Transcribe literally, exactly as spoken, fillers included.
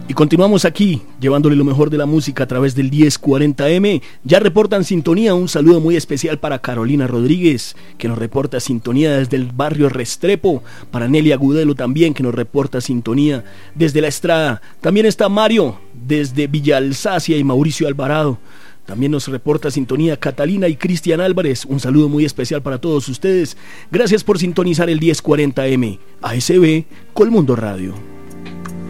Y continuamos aquí, llevándole lo mejor de la música a través del diez cuarenta eme. Ya reportan sintonía, un saludo muy especial para Carolina Rodríguez, que nos reporta sintonía desde el barrio Restrepo. Para Nelly Agudelo también, que nos reporta sintonía desde La Estrada. También está Mario, desde Villa Alsacia, y Mauricio Alvarado. También nos reporta sintonía Catalina y Cristian Álvarez. Un saludo muy especial para todos ustedes. Gracias por sintonizar el diez cuarenta eme. A S B Colmundo Radio.